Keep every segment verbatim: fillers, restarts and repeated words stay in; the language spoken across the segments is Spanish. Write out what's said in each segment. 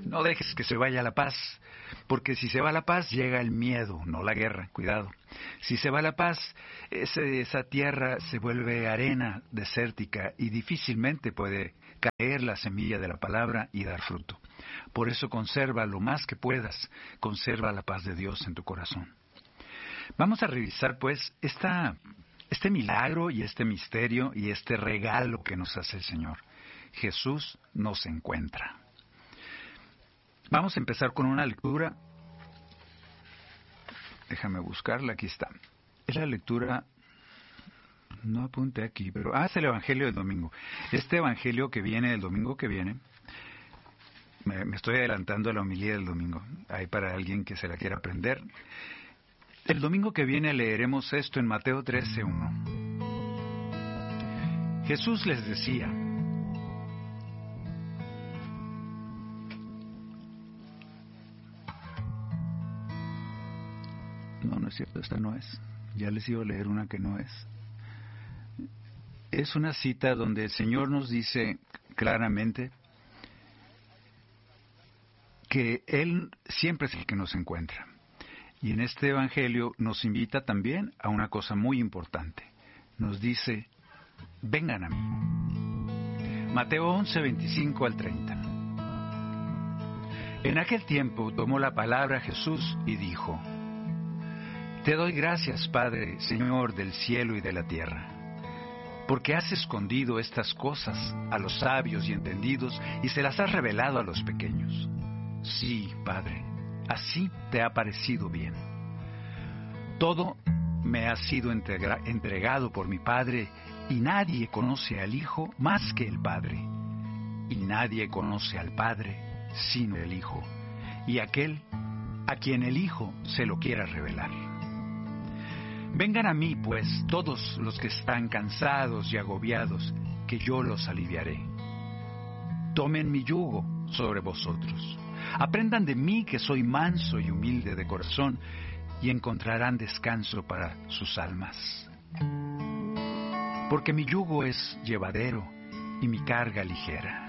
No dejes que se vaya la paz, porque si se va la paz llega el miedo, no la guerra, cuidado. Si se va la paz, ese, esa tierra se vuelve arena desértica y difícilmente puede caer la semilla de la palabra y dar fruto. Por eso conserva lo más que puedas, conserva la paz de Dios en tu corazón. Vamos a revisar pues esta, este milagro y este misterio y este regalo que nos hace el Señor. Jesús nos encuentra. Vamos a empezar con una lectura. Déjame buscarla, aquí está. Es la lectura, no apunté aquí, pero ah, es el Evangelio del domingo. Este Evangelio que viene el domingo que viene, me, me estoy adelantando a la homilía del domingo, ahí para alguien que se la quiera aprender. El domingo que viene leeremos esto en Mateo trece uno. Jesús les decía: No, no es cierto, esta no es. Ya les iba a leer una que no es. Es una cita donde el Señor nos dice claramente que Él siempre es el que nos encuentra. Y en este Evangelio nos invita también a una cosa muy importante. Nos dice: vengan a mí. Mateo once, veinticinco al treinta. En aquel tiempo tomó la palabra Jesús y dijo: Te doy gracias, Padre, Señor del cielo y de la tierra, porque has escondido estas cosas a los sabios y entendidos y se las has revelado a los pequeños. Sí, Padre, así te ha parecido bien. Todo me ha sido entrega- entregado por mi Padre, y nadie conoce al Hijo más que el Padre, y nadie conoce al Padre sino el Hijo, y aquel a quien el Hijo se lo quiera revelar. Vengan a mí, pues, todos los que están cansados y agobiados, que yo los aliviaré. Tomen mi yugo sobre vosotros. Aprendan de mí, que soy manso y humilde de corazón, y encontrarán descanso para sus almas. Porque mi yugo es llevadero y mi carga ligera.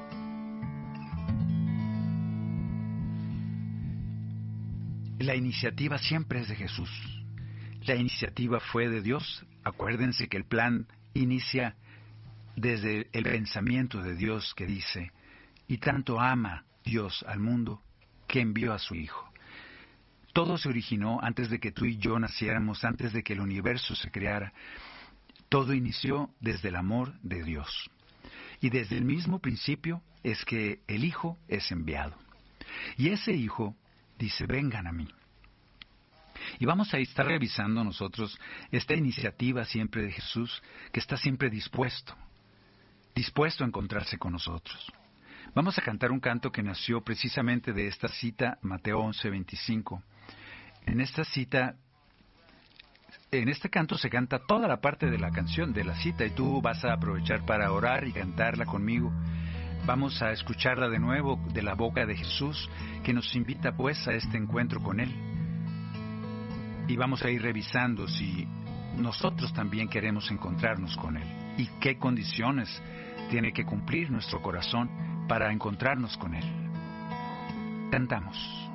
La iniciativa siempre es de Jesús. La iniciativa fue de Dios. Acuérdense que el plan inicia desde el pensamiento de Dios que dice: y tanto ama Dios al mundo que envió a su Hijo. Todo se originó antes de que tú y yo naciéramos, antes de que el universo se creara. Todo inició desde el amor de Dios. Y desde el mismo principio es que el Hijo es enviado. Y ese Hijo dice: vengan a mí. Y vamos a estar revisando nosotros esta iniciativa siempre de Jesús, que está siempre dispuesto, dispuesto a encontrarse con nosotros. Vamos a cantar un canto que nació precisamente de esta cita, Mateo once, veinticinco. En esta cita, en este canto se canta toda la parte de la canción, de la cita, y tú vas a aprovechar para orar y cantarla conmigo. Vamos a escucharla de nuevo de la boca de Jesús, que nos invita pues a este encuentro con Él. Y vamos a ir revisando si nosotros también queremos encontrarnos con Él y qué condiciones tiene que cumplir nuestro corazón para encontrarnos con Él. Cantamos.